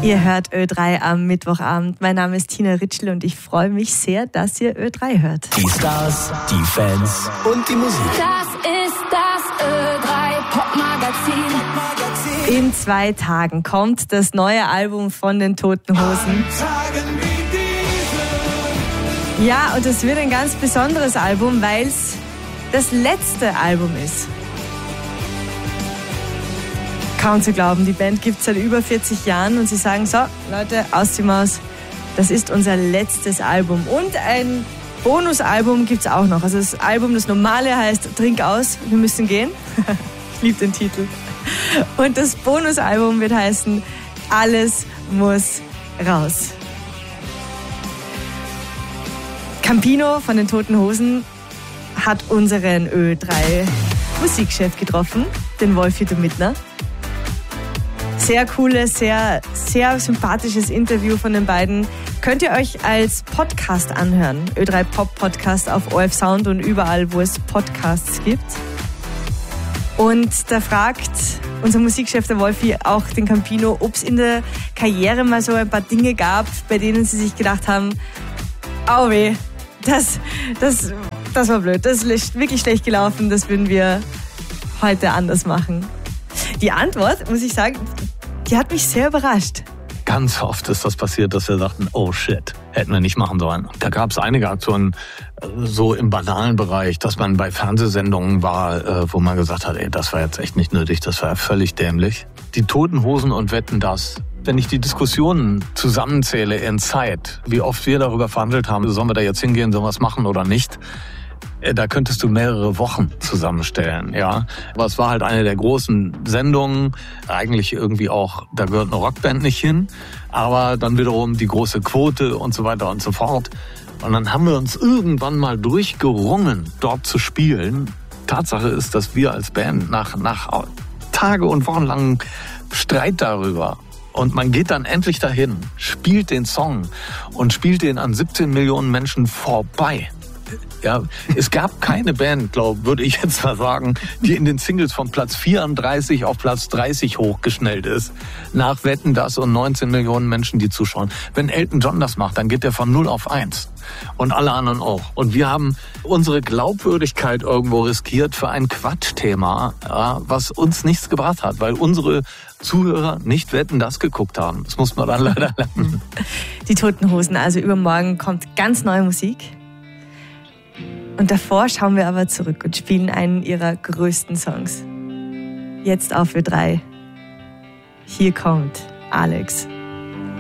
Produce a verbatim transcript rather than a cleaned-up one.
Ihr hört Ö drei am Mittwochabend. Mein Name ist Tina Ritschl und ich freue mich sehr, dass ihr Ö drei hört. Die Stars, die Fans und die Musik. Das ist das Ö drei Popmagazin. In zwei Tagen kommt das neue Album von den Toten Hosen. Ja, und es wird ein ganz besonderes Album, weil es das letzte Album ist. Kaum zu glauben, die Band gibt es seit über vierzig Jahren und sie sagen, so, Leute, aus die Maus, das ist unser letztes Album. Und ein Bonusalbum gibt es auch noch. Also das Album, das normale heißt Trink aus, wir müssen gehen. Ich liebe den Titel. Und das Bonusalbum wird heißen Alles muss raus. Campino von den Toten Hosen hat unseren Ö drei Musikchef getroffen, den Wolfi Domitner. Sehr cooles, sehr, sehr sympathisches Interview von den beiden. Könnt ihr euch als Podcast anhören. Ö drei Pop Podcast auf O R F Sound und überall, wo es Podcasts gibt. Und da fragt unser Musikchef, der Wolfi, auch den Campino, ob es in der Karriere mal so ein paar Dinge gab, bei denen sie sich gedacht haben, au weh, das, das, das war blöd, das ist wirklich schlecht gelaufen, das würden wir heute anders machen. Die Antwort, muss ich sagen, die hat mich sehr überrascht. Ganz oft ist das passiert, dass wir sagten, oh shit, hätten wir nicht machen sollen. Da gab es einige Aktionen so im banalen Bereich, dass man bei Fernsehsendungen war, wo man gesagt hat, ey, das war jetzt echt nicht nötig, das war völlig dämlich. Die Toten Hosen und Wetten, dass, wenn ich die Diskussionen zusammenzähle in Zeit, wie oft wir darüber verhandelt haben, sollen wir da jetzt hingehen, sollen wir es machen oder nicht, da könntest du mehrere Wochen zusammenstellen, ja. Aber es war halt eine der großen Sendungen, eigentlich irgendwie auch, da gehört eine Rockband nicht hin, aber dann wiederum die große Quote und so weiter und so fort. Und dann haben wir uns irgendwann mal durchgerungen, dort zu spielen. Tatsache ist, dass wir als Band nach, nach Tage- und wochenlangen Streit darüber, und man geht dann endlich dahin, spielt den Song und spielt den an siebzehn Millionen Menschen vorbei. Ja, es gab keine Band, glaube würde ich jetzt mal sagen, die in den Singles von Platz vierunddreißig auf Platz dreißig hochgeschnellt ist. Nach Wetten, dass und neunzehn Millionen Menschen, die zuschauen. Wenn Elton John das macht, dann geht der von null auf eins. Und alle anderen auch. Und wir haben unsere Glaubwürdigkeit irgendwo riskiert für ein Quatschthema, ja, was uns nichts gebracht hat, weil unsere Zuhörer nicht Wetten, das geguckt haben. Das muss man dann leider lernen. Die Toten Hosen, also übermorgen kommt ganz neue Musik. Und davor schauen wir aber zurück und spielen einen ihrer größten Songs. Jetzt auf Ö drei. Hier kommt Alex.